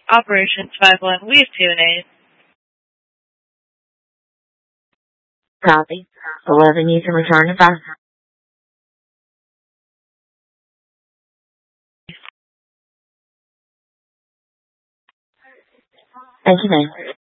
Operation 5-1, we have 2 Copy. 11, you can return to 5. Thank you, ma'am.